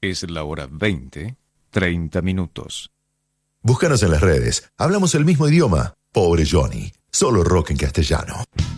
Es la hora 20:30. Búscanos en las redes. Hablamos el mismo idioma. Pobre Johnny. Solo rock en castellano.